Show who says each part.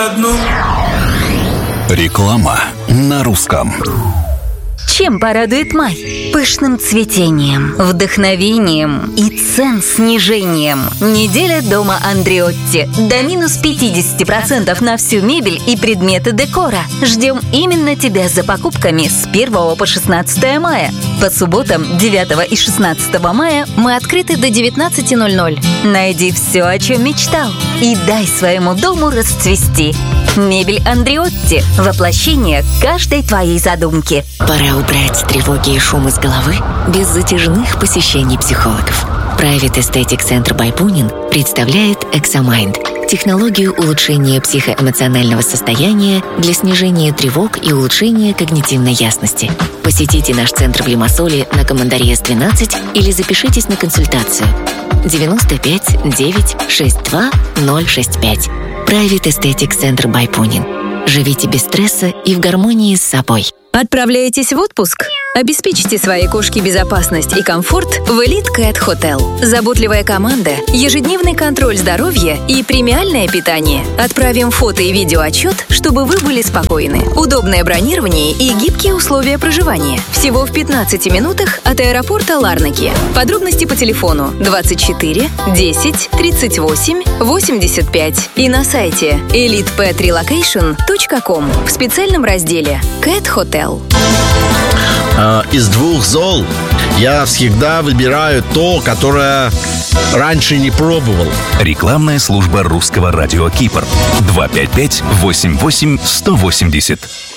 Speaker 1: Реклама на русском.
Speaker 2: Чем порадует май? Пышным цветением, вдохновением и цен-снижением. Неделя дома Андреотти. До минус 50% на всю мебель и предметы декора. Ждем именно тебя за покупками с 1 по 16 мая. По субботам 9 и 16 мая мы открыты до 19:00. Найди все, о чем мечтал, и дай своему дому расцвести. Мебель Андреотти. Воплощение каждой твоей задумки.
Speaker 3: Пора убрать тревоги и шум из головы без затяжных посещений психологов. Private Aesthetic Center by Bunin представляет Examind – технологию улучшения психоэмоционального состояния для снижения тревог и улучшения когнитивной ясности. Посетите наш центр в Лимассоле на Командария 12 или запишитесь на консультацию. 95 9 62 065. Private Aesthetic Center by Bunin. Живите без стресса и в гармонии с собой.
Speaker 2: Отправляетесь в отпуск? Обеспечьте своей кошке безопасность и комфорт в Elite Cat Hotel. Заботливая команда, ежедневный контроль здоровья и премиальное питание. Отправим фото и видеоотчет, чтобы вы были спокойны. Удобное бронирование и гибкие условия проживания. Всего в 15 минутах от аэропорта Ларнаки. Подробности по телефону 24 10 38 85 и на сайте elitepetrrelocation.com в специальном разделе Cat Hotel.
Speaker 4: Из двух зол я всегда выбираю то, которое раньше не пробовал.
Speaker 1: Рекламная служба русского радио Кипр. 255-88-180.